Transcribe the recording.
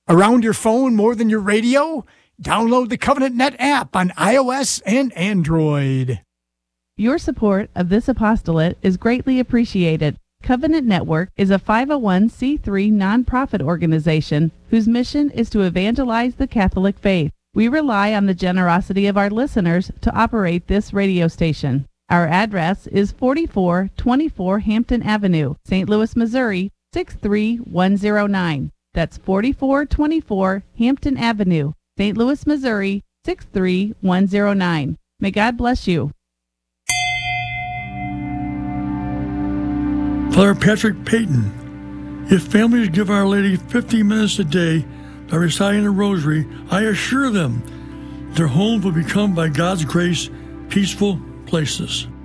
Around your phone more than your radio? Download the Covenant Net app on iOS and Android. Your support of this apostolate is greatly appreciated. Covenant Network is a 501c3 nonprofit organization whose mission is to evangelize the Catholic faith. We rely on the generosity of our listeners to operate this radio station. Our address is 4424 Hampton Avenue, St. Louis, Missouri, 63109. That's 4424 Hampton Avenue, St. Louis, Missouri, 63109. May God bless you. Father Patrick Payton. If families give Our Lady 15 minutes a day by reciting the Rosary, I assure them their homes will become, by God's grace, peaceful places.